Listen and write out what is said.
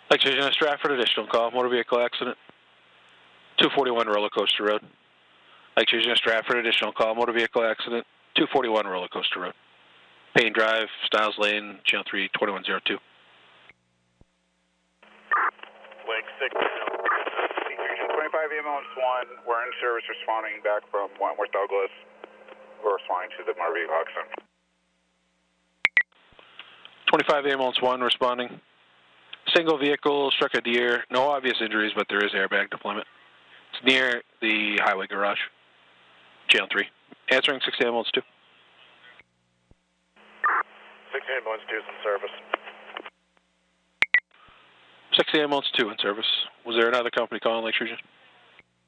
Lake Region Stratford, additional call, motor vehicle accident. 241 Roller Coaster Road. Lake Region Stratford, additional call, motor vehicle accident. 241 Roller Coaster Road. Payne Drive, Stiles Lane, Channel 3, 2102. Lake 6, 25 ambulance 1, we're in service responding back from Wentworth Douglas. We're responding to the motor vehicle accident. 25 ambulance 1 responding. Single vehicle struck a deer. No obvious injuries, but there is airbag deployment. It's near the highway garage. Channel 3. Answering 6 ambulance 2. 6 ambulance 2 is in service. 6 ambulance 2 in service. Was there another company calling Lake Region?